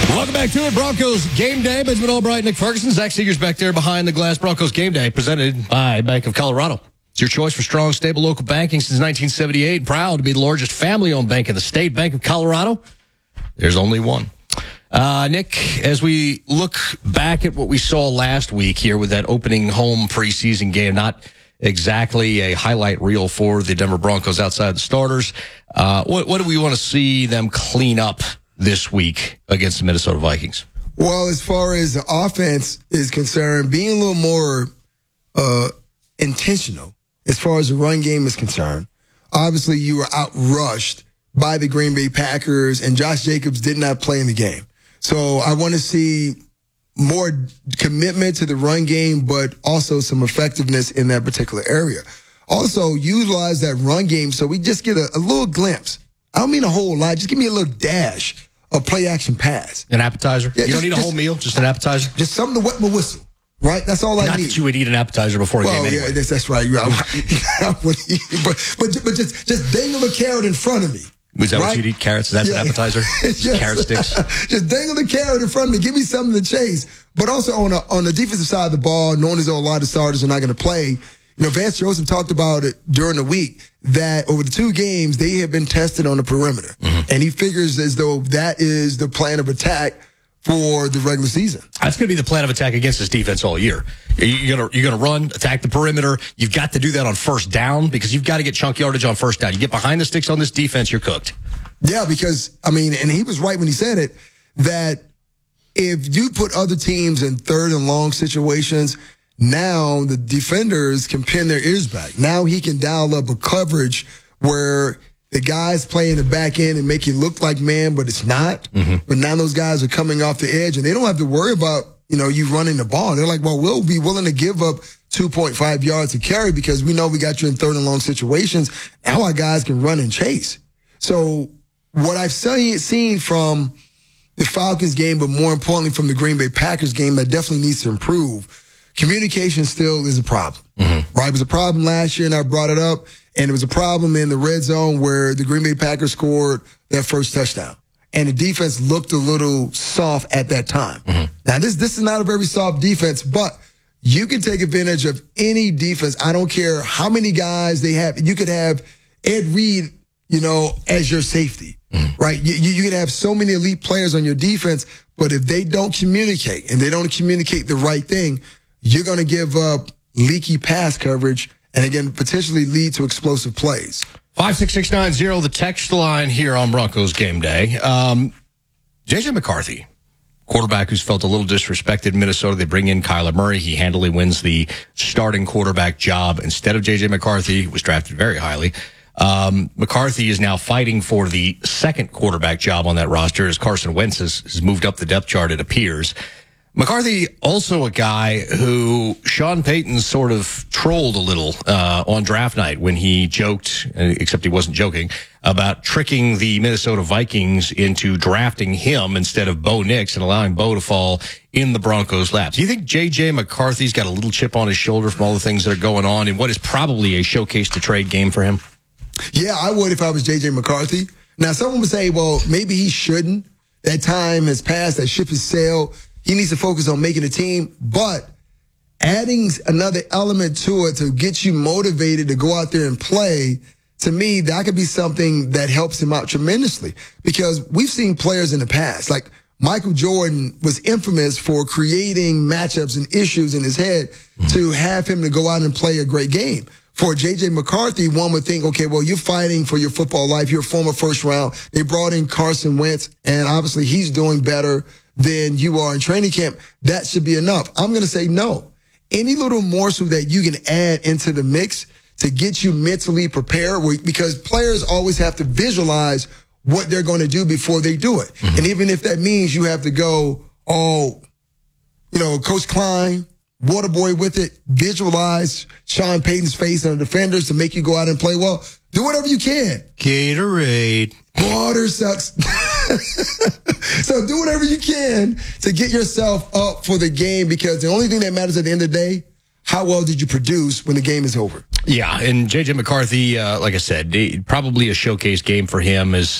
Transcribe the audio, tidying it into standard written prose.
Welcome back to it. Broncos Game Day. Benjamin Albright, Nick Ferguson. Zach Seegers back there behind the glass. Broncos Game Day presented by Bank of Colorado. It's your choice for strong, stable local banking since 1978. Proud to be the largest family-owned bank in the state. Bank of Colorado. There's only one. Nick, as we look back at what we saw last week here with that opening home preseason game, not exactly a highlight reel for the Denver Broncos outside the starters. What do we want to see them clean up this week against the Minnesota Vikings? Well, as far as the offense is concerned, being a little more intentional as far as the run game is concerned. Obviously, you were outrushed by the Green Bay Packers, and Josh Jacobs did not play in the game. So I want to see more commitment to the run game, but also some effectiveness in that particular area. Also, utilize that run game so we just get a little glimpse. I don't mean a whole lot. Just give me a little dash of play-action pass. An appetizer? Yeah, you don't need a whole meal, just an appetizer? Just something to wet my whistle, right? That's all I need. Not that you would eat an appetizer before a game anyway. Yeah, that's right. but just dangle the carrot in front of me. Was that what you'd eat, carrots? Is that an appetizer? Yes. Carrot sticks? Just dangle the carrot in front of me. Give me something to chase. But also on the defensive side of the ball, knowing as though a lot of starters are not going to play, Vance Joseph talked about it during the week that over the two games, they have been tested on the perimeter. Mm-hmm. And he figures as though that is the plan of attack for the regular season. That's going to be the plan of attack against this defense all year. You're going to run, attack the perimeter. You've got to do that on first down because you've got to get chunk yardage on first down. You get behind the sticks on this defense, you're cooked. Yeah, because, and he was right when he said it, that if you put other teams in third and long situations, now the defenders can pin their ears back. Now he can dial up a coverage where the guys play in the back end and make you look like man, but it's not. Mm-hmm. But now those guys are coming off the edge, and they don't have to worry about, you running the ball. They're like, well, we'll be willing to give up 2.5 yards to carry because we know we got you in third and long situations. Now our guys can run and chase. So what I've seen from the Falcons game, but more importantly from the Green Bay Packers game that definitely needs to improve, communication still is a problem, right? It was a problem last year, and I brought it up, and it was a problem in the red zone where the Green Bay Packers scored their first touchdown, and the defense looked a little soft at that time. Mm-hmm. Now, this is not a very soft defense, but you can take advantage of any defense. I don't care how many guys they have. You could have Ed Reed, as your safety, right? You could have so many elite players on your defense, but if they don't communicate and they don't communicate the right thing, you're going to give up leaky pass coverage and, again, potentially lead to explosive plays. 56690, the text line here on Broncos Game Day. J.J. McCarthy, quarterback who's felt a little disrespected in Minnesota. They bring in Kyler Murray. He handily wins the starting quarterback job instead of J.J. McCarthy, who was drafted very highly. McCarthy is now fighting for the second quarterback job on that roster as Carson Wentz has moved up the depth chart, it appears. McCarthy, also a guy who Sean Payton sort of trolled a little on draft night when he joked, except he wasn't joking, about tricking the Minnesota Vikings into drafting him instead of Bo Nix and allowing Bo to fall in the Broncos' laps. Do you think J.J. McCarthy's got a little chip on his shoulder from all the things that are going on in what is probably a showcase-to-trade game for him? Yeah, I would if I was J.J. McCarthy. Now, someone would say, well, maybe he shouldn't. That time has passed. That ship has sailed. He needs to focus on making a team, but adding another element to it to get you motivated to go out there and play, to me, that could be something that helps him out tremendously because we've seen players in the past, like Michael Jordan was infamous for creating matchups and issues in his head to have him to go out and play a great game. For J.J. McCarthy, one would think, okay, well, you're fighting for your football life. You're a former first round. They brought in Carson Wentz, and obviously he's doing better than you are in training camp. That should be enough. I'm going to say no. Any little morsel that you can add into the mix to get you mentally prepared, because players always have to visualize what they're going to do before they do it. Mm-hmm. And even if that means you have to go, Coach Klein, Waterboy with it, visualize Sean Payton's face on the defenders to make you go out and play well, do whatever you can. Gatorade. Water sucks. So do whatever you can to get yourself up for the game because the only thing that matters at the end of the day, how well did you produce when the game is over? Yeah, and J.J. McCarthy, like I said, probably a showcase game for him as